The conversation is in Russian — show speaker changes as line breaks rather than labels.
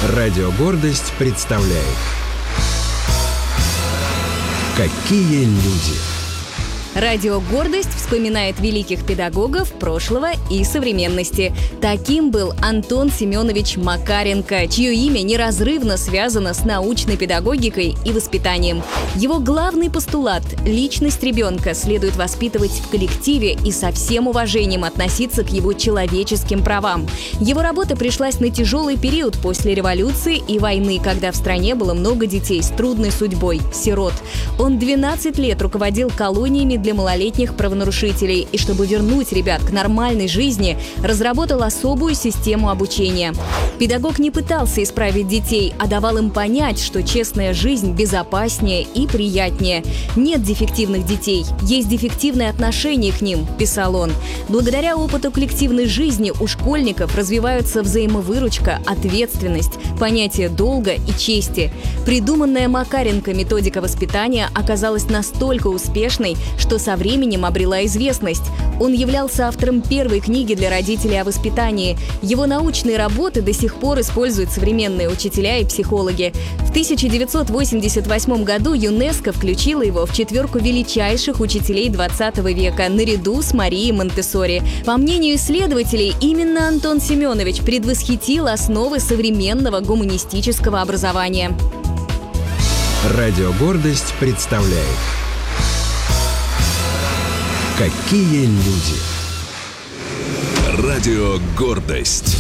Радио «Гордость» представляет «Какие люди».
Радио «Гордость» вспоминает великих педагогов прошлого и современности. Таким был Антон Семенович Макаренко, чье имя неразрывно связано с научной педагогикой и воспитанием. Его главный постулат – личность ребенка следует воспитывать в коллективе и со всем уважением относиться к его человеческим правам. Его работа пришлась на тяжелый период после революции и войны, когда в стране было много детей с трудной судьбой – сирот. Он 12 лет руководил колониями для малолетних правонарушителей и, чтобы вернуть ребят к нормальной жизни, разработал особую систему обучения. Педагог не пытался исправить детей, а давал им понять, что честная жизнь безопаснее и приятнее. Нет дефективных детей, есть дефективное отношение к ним, писал он. Благодаря опыту коллективной жизни у школьников развиваются взаимовыручка, ответственность, понятие долга и чести. Придуманная Макаренко методика воспитания оказалась настолько успешной, что со временем обрела известность. Он являлся автором первой книги для родителей о воспитании. Его научные работы до сих пор используют современные учителя и психологи. В 1988 году ЮНЕСКО включила его в четверку величайших учителей 20 века, наряду с Марией Монтессори. По мнению исследователей, именно Антон Семенович предвосхитил основы современного гуманистического образования.
Радио «Гордость» представляет «Какие люди».
Радио «Гордость».